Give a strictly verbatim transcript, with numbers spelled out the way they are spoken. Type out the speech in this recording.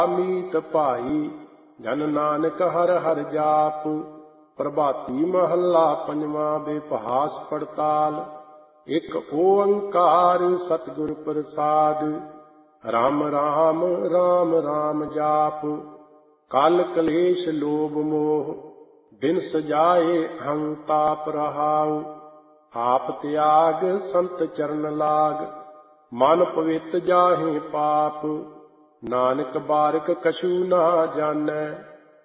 ਮੀਤ ਭਾਈ ਜਨ ਨਾਨਕ ਹਰਿ ਹਰਿ ਜਾਪ। ਪ੍ਰਭਾਤੀ ਮਹੱਲਾ ਪੰਜਵਾਂ। ਬੇਭਾਸ ਪੜਤਾਲ। ਇੱਕ ਓੰਕਾਰ ਸਤਿਗੁਰ ਪ੍ਰਸਾਦ। ਰਾਮ ਰਾਮ ਰਾਮ ਰਾਮ ਜਾਪ। ਕਲ ਕਲੇਸ਼ ਲੋਭ ਮੋਹ ਬਿਨ ਸਜਾਏ ਅਹੰ ਤਾਪ ਰਹਾਉ। ਆਪ ਤਿਆਗ ਸੰਤ ਚਰਨ ਲਾਗ ਮਨ ਪਵਿੱਤ ਜਾਹੇ ਪਾਪ। ਨਾਨਕ ਬਾਰਿਕ ਕਛੂ ਨਾ ਜਾਣੈ